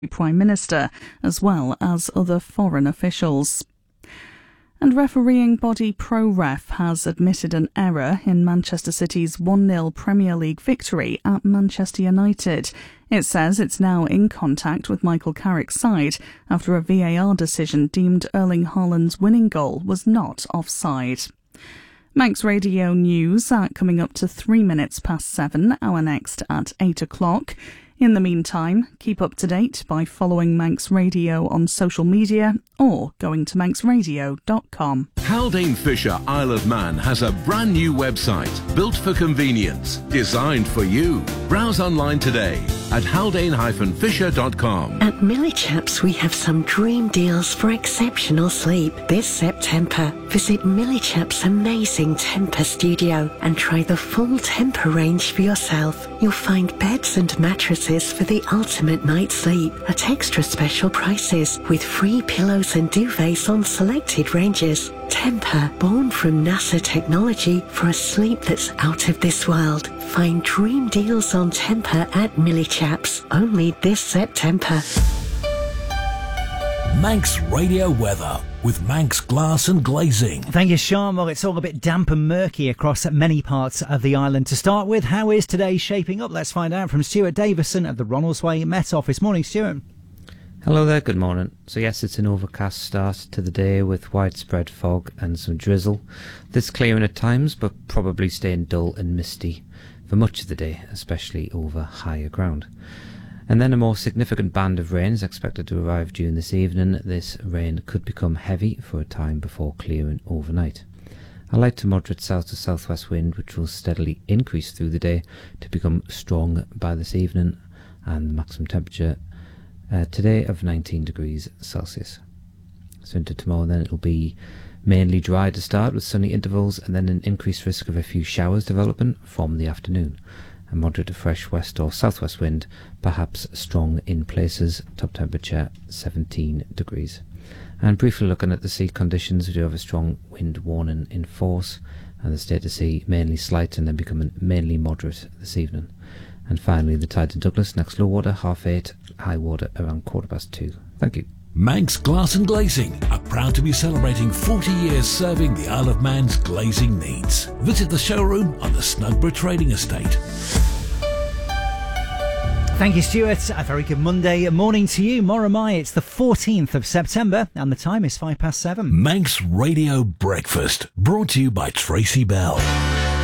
Prime Minister, as well as other foreign officials. And refereeing body ProRef has admitted an error in Manchester City's 1-0 Premier League victory at Manchester United. It says it's now in contact with Michael Carrick's side after a VAR decision deemed Erling Haaland's winning goal was not offside. Manx Radio News are coming up to 3 minutes past 7, our next at 8 o'clock. In the meantime, keep up to date by following Manx Radio on social media or going to manxradio.com. Haldane Fisher Isle of Man has a brand new website built for convenience, designed for you. Browse online today at haldane-fisher.com. At Millichaps, we have some dream deals for exceptional sleep. This September, visit Millichaps' amazing Temper studio and try the full Temper range for yourself. You'll find beds and mattresses for the ultimate night's sleep at extra special prices with free pillows and duvets on selected ranges. Temper, born from NASA technology for a sleep that's out of this world. Find dream deals on Temper at Millichaps, only this September. Manx Radio Weather with Manx Glass and Glazing. Thank you, Sean. Well, it's all a bit damp and murky across many parts of the island. To start with, how is today shaping up? Let's find out from Stuart Davison at the Ronaldsway Met Office. Morning, Stuart. Hello there, good morning. So yes, it's an overcast start to the day with widespread fog and some drizzle. This clearing at times, but probably staying dull and misty for much of the day, especially over higher ground. And then a more significant band of rain is expected to arrive during this evening. This rain could become heavy for a time before clearing overnight. A light to moderate south to southwest wind, which will steadily increase through the day to become strong by this evening, and the maximum temperature today of 19 degrees Celsius. So into tomorrow then, it'll be mainly dry to start with sunny intervals, and then an increased risk of a few showers developing from the afternoon. A moderate to fresh west or southwest wind, perhaps strong in places, top temperature 17 degrees. And briefly looking at the sea conditions, we do have a strong wind warning in force, and the state of sea mainly slight and then becoming mainly moderate this evening. And finally, the tide in Douglas, next low water 8:30, high water around 2:15. Thank you. Manx Glass and Glazing are proud to be celebrating 40 years serving the Isle of Man's glazing needs. Visit the showroom on the Snugborough Trading Estate. Thank you, Stuart. A very good Monday morning to you. Moramai, it's the 14th of September and the time is 7:05. Manx Radio Breakfast, brought to you by Tracy Bell.